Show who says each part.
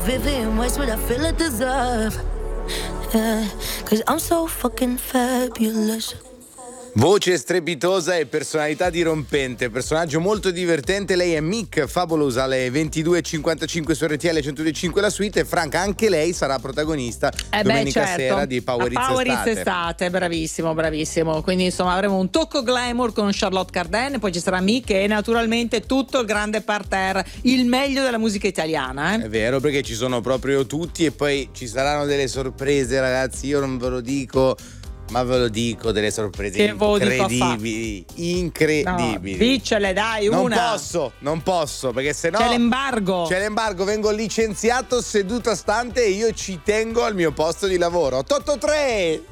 Speaker 1: Vivian West what I feel I deserve. Yeah, 'cause I'm so fucking fabulous.
Speaker 2: Voce strepitosa e personalità dirompente, personaggio molto divertente. Lei è Mick Fabulous alle 22.55 su RTL 102.5 la suite, e Franca anche lei sarà protagonista domenica sera di Power It's
Speaker 3: Estate. Bravissimo. Quindi insomma avremo un tocco glamour con Charlotte Cardin, poi ci sarà Mick e naturalmente tutto il grande parterre, il meglio della musica italiana.
Speaker 2: È vero, perché ci sono proprio tutti, e poi ci saranno delle sorprese, ragazzi. Io non ve lo dico, ma ve lo dico, delle sorprese incredibili.
Speaker 3: No, diccele, dai, una.
Speaker 2: Non posso, perché sennò
Speaker 3: c'è l'embargo,
Speaker 2: vengo licenziato seduta stante, e io ci tengo al mio posto di lavoro. 883